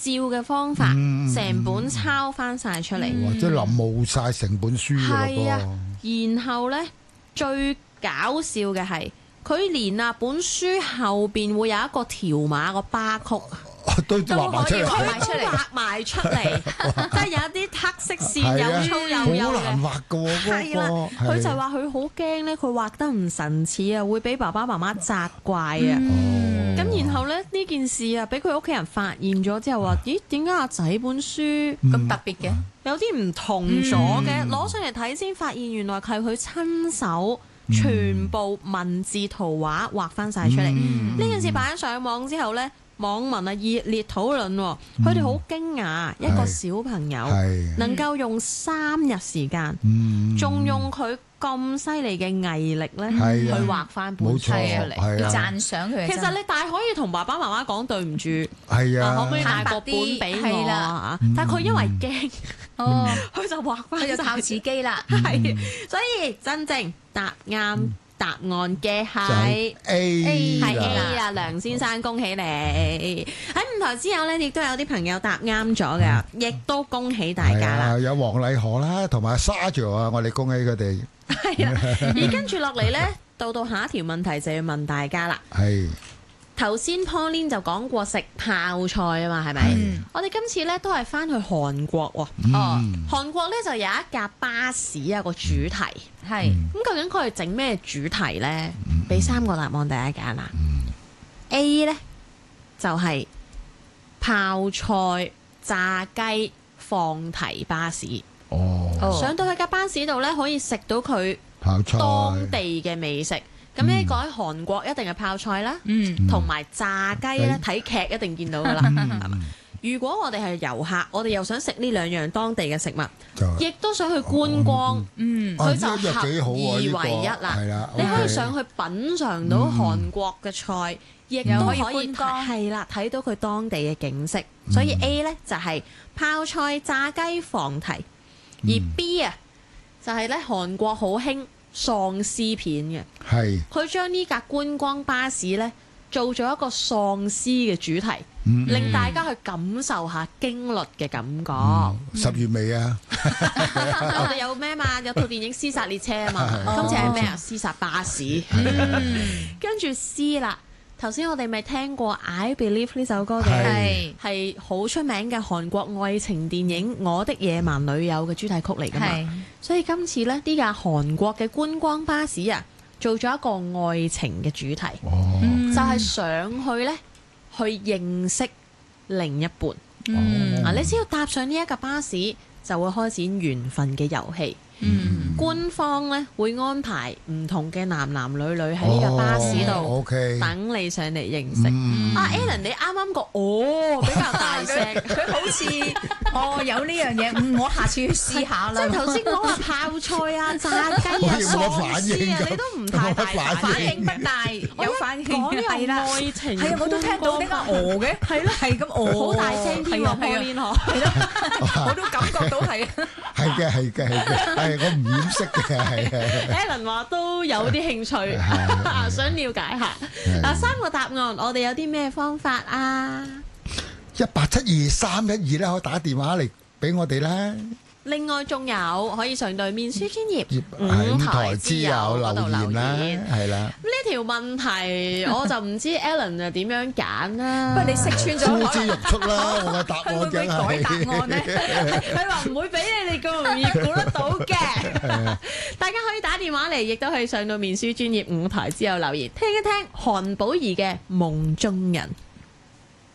照嘅方法，成本抄翻晒出嚟， 或者臨摹晒成本書㗎咯係啊噃。 然後呢，最搞笑嘅係佢連本書後邊會有一個條碼個巴曲。 都畫埋出嚟， 畫埋出嚟，即係有一啲黑色線有粗有幼好難嘅。 畫㗎喎， 係啦，佢就話佢好驚咧，佢畫得唔神似啊，會俾爸爸媽媽責怪啊。咁然後咧呢件事啊，俾佢屋企人發現咗之後話：咦，點解阿仔本書咁特別嘅？ 有啲唔同咗嘅？攞上嚟睇先發現，原來係佢親手全部文字圖畫畫翻晒出嚟。呢件事擺上網之後咧，網民啊熱烈討論喎，佢哋好驚訝一個小朋友能夠用3日時間，仲用佢咁犀利嘅毅力咧去畫翻本書出嚟， 要讚賞佢。 其實你大可以同爸爸媽媽講對唔住， 係啊， 可唔可以買個本俾我啊？但係佢因為驚，佢就畫翻， 佢就靠自己啦。 係，所以真正答啱答案嘅係 A 啦，梁先生恭喜你！喺5台之友呢，亦都有啲朋友答啱咗嘅，亦都恭喜大家啦！ 有黃麗荷啦，同埋沙姐啊，我哋恭喜佢哋。 係啦，而跟住落嚟呢，到下一條問題就要問大家啦。 係頭先 Pauline 就講過食泡菜啊嘛，係咪？我哋今次呢都係翻去韓國喎。韓國呢就有一架巴士有個主題，係咁究竟佢係整咩主題呢？俾3個答案大家揀啦。A 呢就係泡菜炸雞放題巴士。上到去架巴士度呢，可以食到佢當地嘅美食。咁呢個喺韓國一定係泡菜啦，同埋炸雞咧，睇劇一定見到噶啦，係嘛？如果我哋係遊客，我哋又想食呢2樣當地嘅食物，亦都想去觀光，佢就合二為一啦。你可以上去品嚐到韓國嘅菜，亦都可以觀光，係啦，睇到佢當地嘅景色。所以 A 呢就係泡菜炸雞放題，而 B 啊就係咧韓國好興喪屍片嘅，佢將呢架觀光巴士呢做咗一個喪屍嘅主題，令大家去感受下驚慄嘅感覺。 10月尾啊， 我哋有咩嘛？有套電影《屍殺列車》啊嘛，今次係咩啊？屍殺巴士。跟住 C 啦，頭先我哋咪聽過《I Believe》呢首歌嘅，係好出名嘅韓國愛情電影《我的野蠻女友》嘅主題曲嚟㗎嘛。所以今次呢架韓國嘅觀光巴士啊，做咗一個愛情嘅主題，就係上去呢去認識另一半。你只要搭上呢一架巴士，就會開展緣分嘅遊戲。官方咧會安排唔同嘅男男女女喺呢個巴士度等你上嚟認識。Alan 你啱啱個比較大聲， 佢好似有呢樣嘢，我下次去試下啦。 即係頭先講話泡菜啊、炸雞啊、喪屍啊，你都唔太大反應不大，有反應係啦。愛情係我都聽到呢個嘅，係咯，係咁好大聲添喎，Pauline係咯， 我都感覺到係。 係嘅，我唔掩飾嘅，係。 Alan 話都有啲興趣，想了解下。3個答案，我哋有啲咩方法啊 ？1872312咧，可以打電話嚟俾我哋啦。 另外仲有可以上對面書專頁 5台之友嗰度留言，係啦。 呢條問題我就唔知 Alan 點樣揀啦。 不過你識穿咗， 呼之欲出啦！我嘅答案梗係佢會唔會改答案咧？ 佢話唔會俾你哋咁容易估得到嘅。大家可以打電話嚟，亦都可以上到面書專頁5台之友留言，聽一聽韓寶儀嘅《夢中人》。